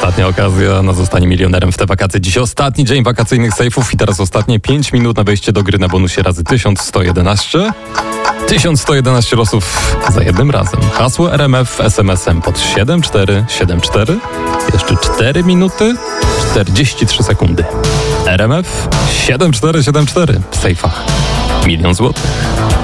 Ostatnia okazja na zostanie milionerem w te wakacje. Dziś ostatni dzień wakacyjnych sejfów i teraz ostatnie 5 minut na wejście do gry na bonusie razy 1111. 1111 losów za jednym razem. Hasło RMF SMS-em pod 7474. Jeszcze 4 minuty 43 sekundy. RMF 7474 w sejfach. 1 000 000 złotych.